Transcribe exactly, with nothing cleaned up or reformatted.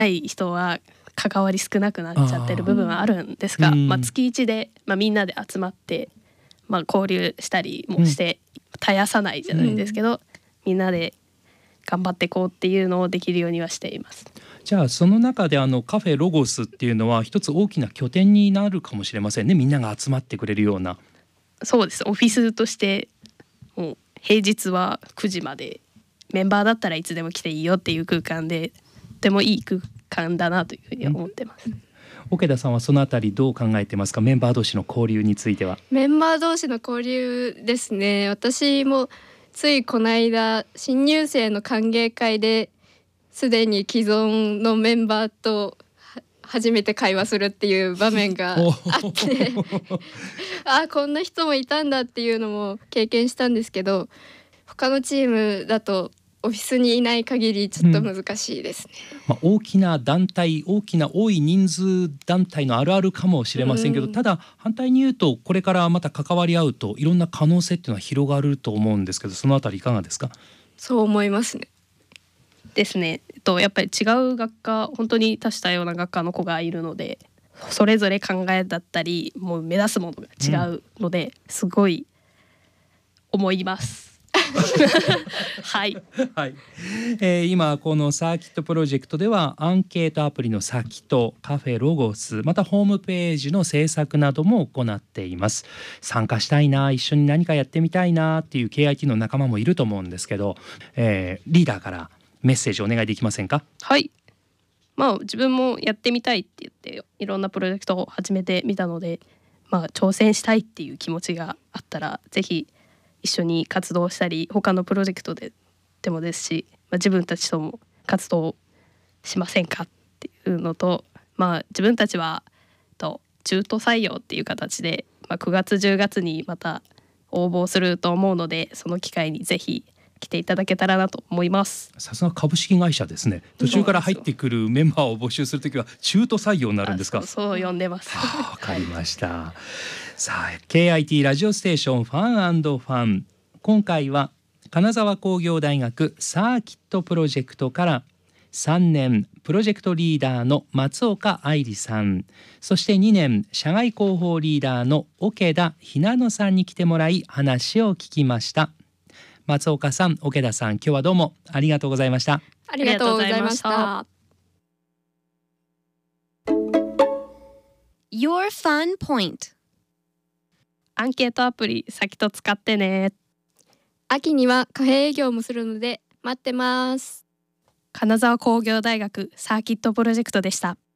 ない人は関わり少なくなっちゃってる部分はあるんですが、 うんまあ、月いちで、まあ、みんなで集まって、まあ、交流したりもして、うん、絶やさないじゃないですけど、うん、みんなで頑張っていこうっていうのをできるようにはしています。 じゃあその中であのカフェロゴスっていうのは一つ大きな拠点になるかもしれませんね。みんなが集まってくれるような。 そうです。オフィスとしてもう平日はくじまで、メンバーだったらいつでも来ていいよっていう空間で、とてもいい空間だなというふうに思ってます。 桶田さんはそのあたりどう考えてますか？メンバー同士の交流については。 メンバー同士の交流ですね。私もついこの間新入生の歓迎会ですでに既存のメンバーと初めて会話するっていう場面があってあ、こんな人もいたんだっていうのも経験したんですけど、他のチームだとオフィスにいない限りちょっと難しいですね。 うん、まあ、大きな団体、大きな多い人数団体のあるあるかもしれませんけど、うん、ただ反対に言うとこれからまた関わり合うといろんな可能性っていうのは広がると思うんですけど、そのあたりいかがですか？ そう思いますね。 ですね。えっと、やっぱり違う学科、本当に多種多様な学科の子がいるので、それぞれ考えだったりもう目指すものが違うので、うん、すごい思いますはい、 はいえー、今このサーキットプロジェクトではアンケートアプリのサキト、カフェロゴス、またホームページの制作なども行っています。参加したいな、一緒に何かやってみたいなっていう ケーアイティー の仲間もいると思うんですけど、えー、リーダーからメッセージお願いできませんか？ はい、まあ、自分もやってみたいって言っていろんなプロジェクトを始めてみたので、まあ、挑戦したいっていう気持ちがあったらぜひ一緒に活動したり、他のプロジェクトででもですし、まあ、自分たちとも活動しませんかっていうのと、まあ、自分たちはと中途採用っていう形で、まあ、くがつじゅうがつにまた応募すると思うので、その機会にぜひ来ていただけたらなと思います。 さすが株式会社ですね。途中から入ってくるメンバーを募集するときは中途採用になるんですか？ そう、そう呼んでます。 わかりました。さあ ケーアイティー ラジオステーションファン&ファン、今回は金沢工業大学サーキットプロジェクトからさんねんプロジェクトリーダーの松岡愛理さん、そしてにねん社外広報リーダーの桶田ひなのさんに来てもらい話を聞きました。松岡さん、桶田さん、今日はどうもありがとうございました。 ありがとうございました。 Your Fun Point、 アンケートアプリサキト使ってね。 秋にはカフェ営業もするので待ってます。 金沢工業大学サーキットプロジェクトでした。